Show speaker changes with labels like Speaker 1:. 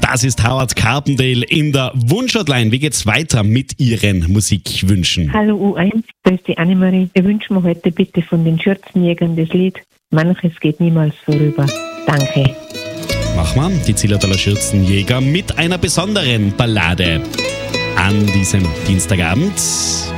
Speaker 1: Das ist Howard Carpendale in der Wunschhotline. Wie geht's weiter mit Ihren Musikwünschen?
Speaker 2: Hallo U1, da ist die Annemarie. Wir wünschen mir heute bitte von den Schürzenjägern das Lied Manches geht niemals vorüber. Danke.
Speaker 1: Machen wir die Zillertaler Schürzenjäger mit einer besonderen Ballade an diesem Dienstagabend.